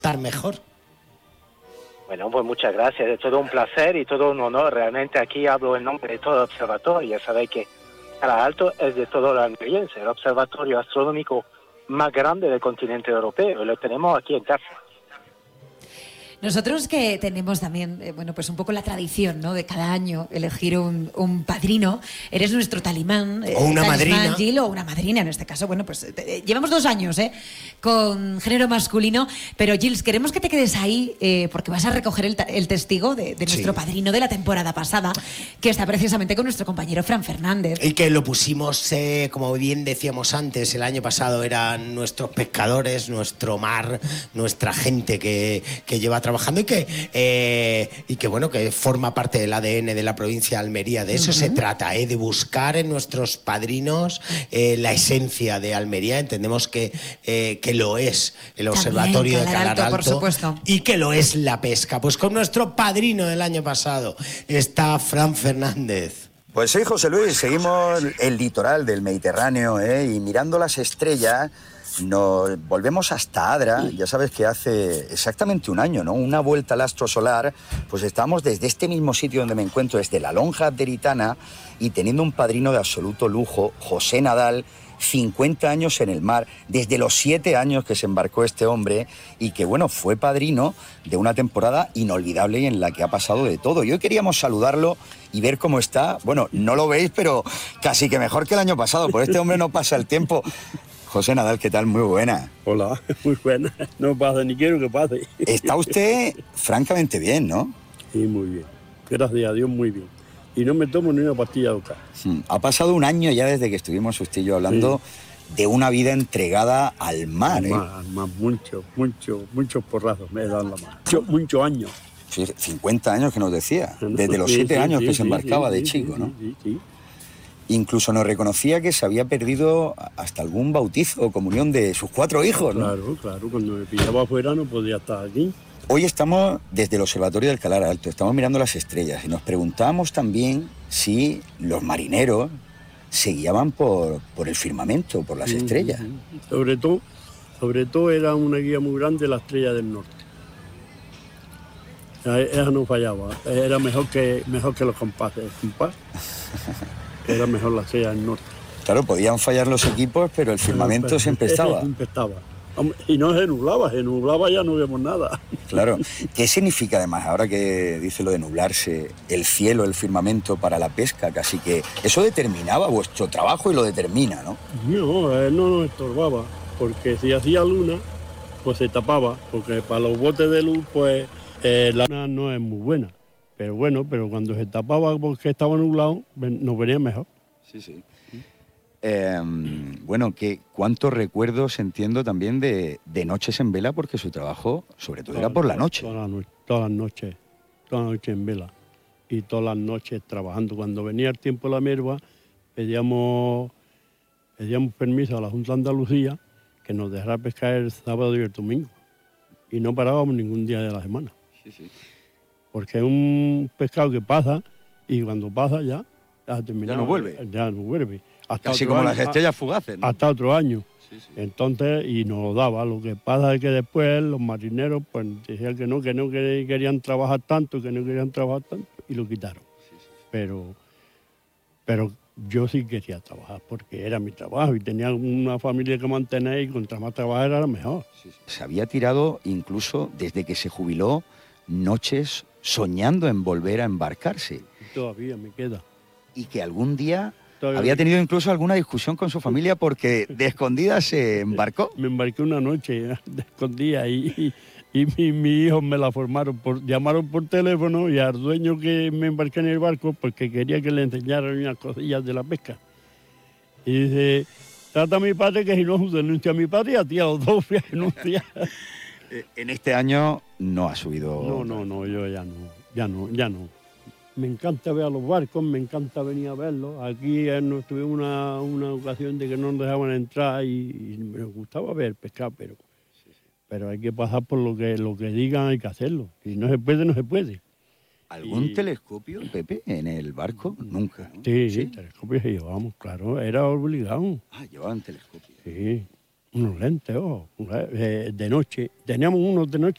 mejor. Bueno, pues muchas gracias, es todo un placer y todo un honor. Realmente aquí hablo en nombre de todo el observatorio. Ya sabéis que Calar Alto es de todo el almeriense, el observatorio astronómico más grande del continente europeo, y lo tenemos aquí en casa. Nosotros que tenemos también, bueno, pues un poco la tradición, ¿no?, de cada año elegir un padrino. Eres nuestro talimán. O una madrina. Gil, o una madrina, en este caso. Bueno, pues llevamos 2 años, con género masculino. Pero, Gilles, queremos que te quedes ahí porque vas a recoger el testigo de nuestro padrino de la temporada pasada, que está precisamente con nuestro compañero Fran Fernández. Y que lo pusimos, como bien decíamos antes, el año pasado eran nuestros pescadores, nuestro mar, nuestra gente que lleva trabajando y que bueno, que forma parte del ADN de la provincia de Almería. De eso se trata, de buscar en nuestros padrinos la esencia de Almería. Entendemos que lo es el observatorio de Calar Alto, por supuesto, y que lo es la pesca. Pues con nuestro padrino del año pasado está Fran Fernández. Pues sí, José Luis, seguimos el litoral del Mediterráneo, y mirando las estrellas nos volvemos hasta Adra. Ya sabes que hace exactamente un año, ¿no?, una vuelta al astro solar, pues estamos desde este mismo sitio donde me encuentro, desde la Lonja Abderitana, y teniendo un padrino de absoluto lujo, José Nadal, 50 años en el mar, desde los 7 años que se embarcó este hombre, y que, bueno, fue padrino de una temporada inolvidable y en la que ha pasado de todo. Y hoy queríamos saludarlo y ver cómo está. Bueno, no lo veis, pero casi que mejor que el año pasado, por este hombre no pasa el tiempo. José Nadal, ¿qué tal? Muy buena. Hola, muy buena. No pasa, ni quiero que pase. Está usted francamente bien, ¿no? Sí, muy bien. Gracias a Dios, muy bien. Y no me tomo ni una pastilla de oca. Ha pasado un año ya desde que estuvimos usted y yo hablando de una vida entregada al mar. Al mar, muchos porrazos me dan la mano. Muchos años. 50 años que nos decía. Desde los 7 años que se embarcaba de chico, ¿no? Sí. Incluso nos reconocía que se había perdido hasta algún bautizo o comunión de sus 4 hijos, ¿no? Claro, cuando me pillaba afuera no podía estar aquí. Hoy estamos desde el Observatorio del Calar Alto, estamos mirando las estrellas y nos preguntábamos también si los marineros se guiaban por el firmamento, por las estrellas. Sobre todo era una guía muy grande la estrella del norte. Esa no fallaba, era mejor que los compases. Era mejor la estrella del norte. Claro, podían fallar los equipos, pero el firmamento siempre estaba. Siempre estaba. Y no se nublaba ya no vemos nada. Claro. ¿Qué significa además, ahora que dice lo de nublarse, el cielo, el firmamento para la pesca? Casi que eso determinaba vuestro trabajo y lo determina, ¿no? No nos estorbaba, porque si hacía luna, pues se tapaba, porque para los botes de luz, pues la luna no es muy buena. Pero cuando se tapaba porque estaba nublado, nos venía mejor. Sí. Bueno, ¿cuántos recuerdos entiendo también de noches en vela? Porque su trabajo, sobre todo, era por la noche. Todas las noches en vela. Y todas las noches trabajando. Cuando venía el tiempo de la merva, pedíamos permiso a la Junta de Andalucía que nos dejara pescar el sábado y el domingo. Y no parábamos ningún día de la semana. Sí. Porque es un pescado que pasa y cuando pasa ya ha terminado. Ya no vuelve. Casi como las estrellas fugaces, ¿no? Hasta otro año. Sí. Entonces, y nos lo daba. Lo que pasa es que después los marineros pues decían que no querían trabajar tanto, y lo quitaron. Sí. Pero yo sí quería trabajar porque era mi trabajo y tenía una familia que mantener y contra más trabajar era mejor. Sí. Se había tirado incluso desde que se jubiló noches soñando en volver a embarcarse. Y todavía me queda. Y que algún día había tenido incluso alguna discusión con su familia porque de escondidas se embarcó. Me embarqué una noche de escondidas y mis hijos me la formaron, llamaron por teléfono y al dueño que me embarqué en el barco porque quería que le enseñaran unas cosillas de la pesca. Y dice, trata a mi padre que si no denuncia a mi padre y a ti a los dos fui a denunciar. En este año no ha subido... No, yo ya no. Me encanta ver a los barcos, me encanta venir a verlos. Aquí tuvimos una ocasión de que no nos dejaban entrar y me gustaba ver pescar, pero hay que pasar por lo que digan, hay que hacerlo. Si no se puede, no se puede. ¿Algún telescopio, Pepe, en el barco? Nunca, ¿no? Sí, telescopios llevábamos, claro, era obligado. Llevaban telescopios. Sí. Unos lentes, de noche. Teníamos unos de noche